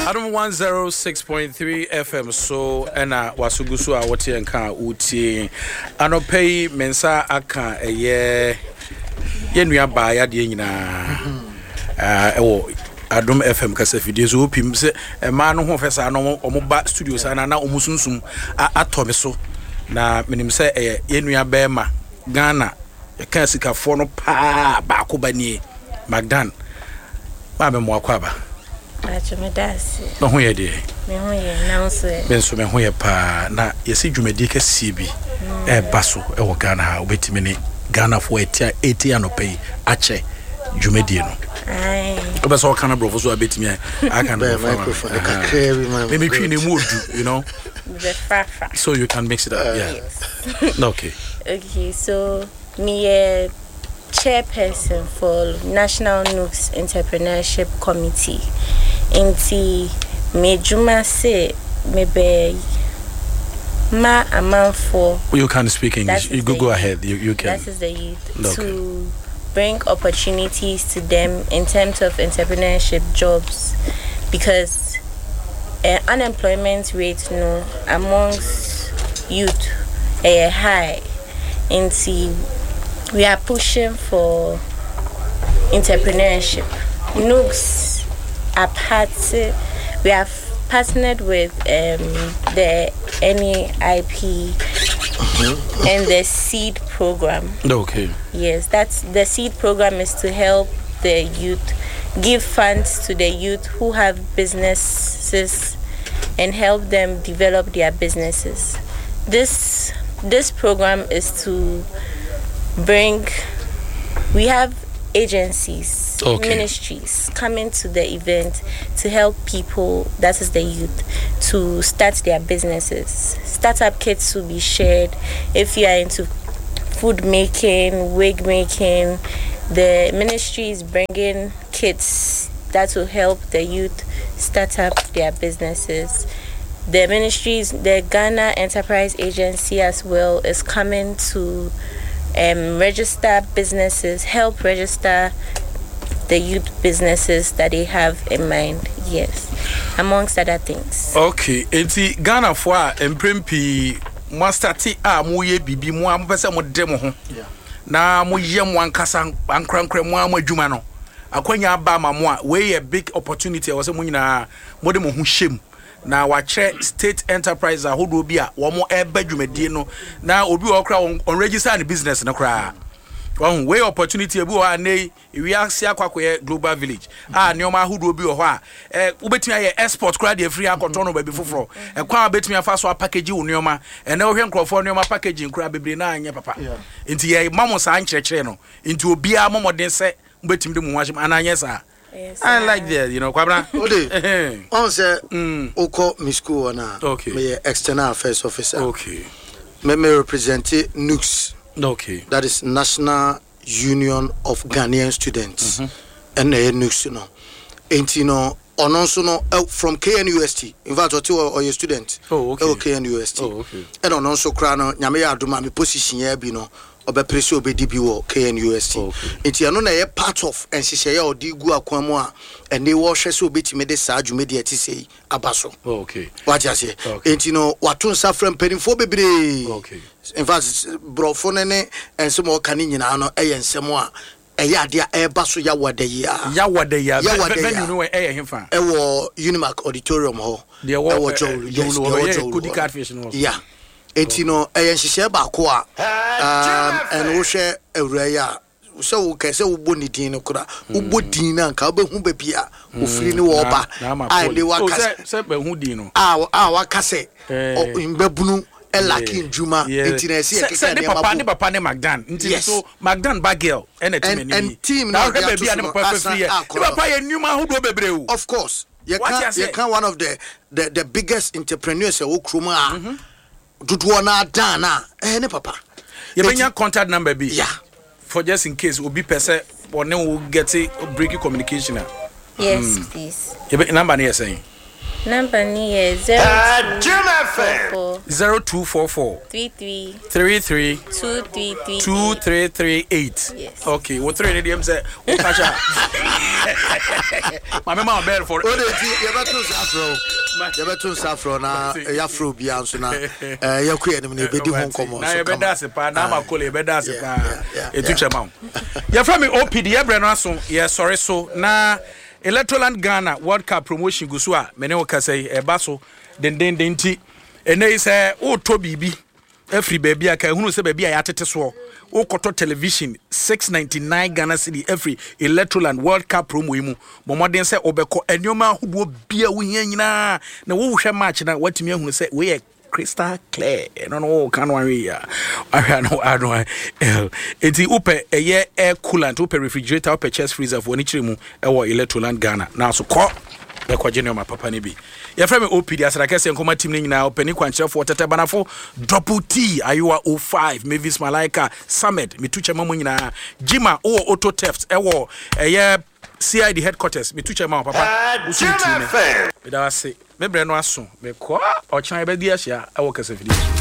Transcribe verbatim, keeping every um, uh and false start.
Adam one oh six point three F M so ena wasugusu a wote enka utie anopai mensa aka eye yenua ba ya de nyina ah ewo Adam F M kasa fidie so opim se ema no ho fesa no omoba studio sa na na omusunsum atome so na menim se eye yenua ba ma Ghana e kan sikafo no pa ba ko banie Magdan ba me mo akwaba Achimedasi. No ho ye de. Me ho ye na so. Ben so me ho ye pa na yesi dwumadi ka sie bi e ba so e wo Ghana ha obetimi ni Ghana fo etia eighty anopai ache dwumadi no. Ai. Oba so kana brofo so abetimi I can microphone ka carry man. Me me twi ne mu you know. The fafa. So you can mix it up. Uh, yeah. Yes. Okay. Okay, so me a chairperson for National Nooks Entrepreneurship Committee. Inti me juma se me be ma amount for. You can speak English. You go go ahead. You you can. That is the youth okay. to bring opportunities to them in terms of entrepreneurship jobs, because uh, unemployment rate no amongst youth a uh, high. Inti we are pushing for entrepreneurship. Nooks are part, we have partnered with um, the N A I P and the SEED program. Okay. Yes, that's the SEED program is to help the youth, give funds to the youth who have businesses and help them develop their businesses. This this program is to bring, we have agencies, okay. ministries coming to the event to help people, that is the youth, to start their businesses. Startup kits will be shared. If you are into food making, wig making, the ministry is bringing kits that will help the youth start up their businesses. The ministries, the Ghana Enterprise Agency as well is coming to Um, register businesses, help register the youth businesses that they have in mind. Yes, amongst other things. Okay, enti Ghana for emprempi mo start a mo ye bibi mo am pese mo de mo ho. Na mo ye mo ankasa ankrankra mo am adwuma no. Akwanya ba ma mo a we a big opportunity was mo nyina mo de mo ho hyem. Na wache state enterprise ahodo bi a wo mo eba dwumadie no na obi wo kra on register the business no kra one way opportunity ebi wo anei we asia kwakoye global village ah ne o ma ahodo bi wo ho a eh ubetimi aye export kra de free akoto no ba bi foforo e kwa betimi afa so package wo neoma e na wo hwe nkrofo neoma packaging kra bebre na anye papa enti ye mamo sa ankyerkyere no enti obi a momoden se ubetimi de mu hwahye ananye sa. Yes, I like that, you know, Kwabra. Ode. On say, Oko mi school na. Okay. Me external affairs officer. Okay. Me me represent Nooks. Okay. That is National Union of Ghanaian Students. Mm-hmm. And the Nooks, you know. And you know, on also no from K N U S T. In fact, or your student. Oh, okay. K N U S T. Oh, okay. And on also krano nyame aduma mi position here bi no. Obe presi obe D B wo K N U S T. Enti ano na ye part of ensihye odi gu akwamu a ene wo hwe se obetime de saa dwumedi ati sei abaso. Okay. What you say? Enti no wato nsa frem penifo bebre. Okay. In fact, brofo ne ne ensemo o kan nyina no eye nsemo a eye ade a eba so ya wade ya. Ya wade ya. Ya wade ya. Venue no eye hemfa. E wo Unimark Auditorium ho. E wo Joe Kudi Catfish no. Yeah. Enti no eye nhihye ba ko a um and wo hwe awuraya so wo kase wo boni din no kura wo bodin na nka wo behu ba bia wo firi ni wo ba ai de wa kase se behu din no ah ah wa kase o mbabunu elaki njuma enti na se se ne papa ne papa ne Magdan enti so Magdan bagel ene team ni and team na be bia ne papa firi e papa ye nyuma hodo bebre o. Of course you can you can one of the the the biggest entrepreneurs wo kroma a dudu na dan na eh ne papa you bring contact number be yeah for just in case obi person or ne will get a breaking communication. Yes, mm. please. You be number near saying number near zero two four four three three three three two three three two three three eight. Yes. Okay, what three names say? My mama bear for oh you better safro you better safro na ya fro bia nso na eh ya ku enim na ebedi ho nkomo na ebeda se pa na makole ebeda se pa etuche ma ya from me O P D ya bre no aso ya sorry so na Electroland Ghana World Cup promotion gusu a mene wo kasai e ba so den den den ti enei se o to bibi every baby aka hunu se baby ya tete so o koto television six ninety-nine Ghana city every Electroland World Cup promo yi mu momoden se obeko enioma ahodo bia wo hia nyina na wo hwɛ match na watimi ahunu se we crystal clear no no can one ya I know I know enti upe eye air coolant upe refrigerator upe chest freezer for ni chirimu e wo Electroland Ghana na so ko e ko gene ma papa ni bi ya frame O P D asara kese nkoma team ni nyina openi kwanchefo tete banafo double T ayua oh five Mavis Malaika Summit mituche mamu nyina Jima o auto theft e wo eye C I D headquarters mituche mamu papa usuti ne me da wase me bre no aso me ko o chan e be di ahia e wo kase video